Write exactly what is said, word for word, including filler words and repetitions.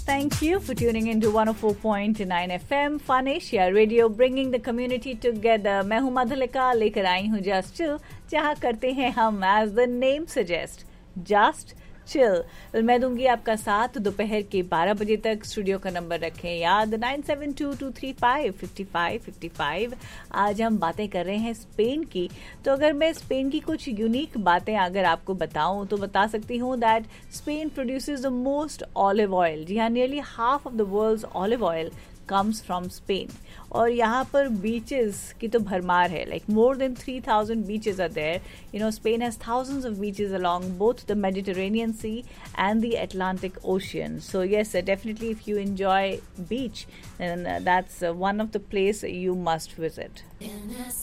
Thank you for tuning into one oh four point nine F M Fun Asia Radio, bringing the community together. मैं हूँ मधुलिका, लेकर आई हूँ Just Chill, जहाँ करते हैं हम as the name suggests, Just Chill. मैं दूंगी आपका साथ दोपहर के बारह बजे तक. स्टूडियो का नंबर रखें याद nine seven to to three five fifty five fifty five. आज हम बातें कर रहे हैं स्पेन की. तो अगर मैं स्पेन की कुछ यूनिक बातें अगर आपको बताऊं तो बता सकती हूं that Spain produces the most olive oil. जी हाँ, nearly half of the world's olive oil comes from Spain. और यहाँ पर बीचेस की तो भरमार है. Like more than three thousand beaches are there. You know, Spain has thousands of beaches along both the Mediterranean Sea and the Atlantic Ocean. So yes, uh, definitely if you enjoy beach, then uh, that's uh, one of the place you must visit.